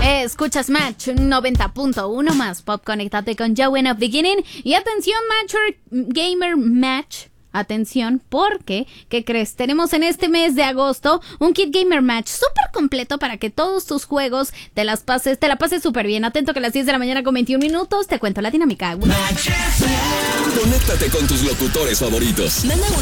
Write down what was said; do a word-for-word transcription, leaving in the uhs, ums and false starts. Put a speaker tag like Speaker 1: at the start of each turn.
Speaker 1: Eh, escuchas Match noventa punto uno más Pop. Conéctate con Joe of Beginning. Y atención, Matcher Gamer Match. Atención, porque, ¿qué crees? Tenemos en este mes de agosto un Kit Gamer Match súper completo para que todos tus juegos te las pases, te la pases súper bien. Atento que a las diez de la mañana con veintiún minutos te cuento la dinámica.
Speaker 2: Conéctate con tus locutores favoritos.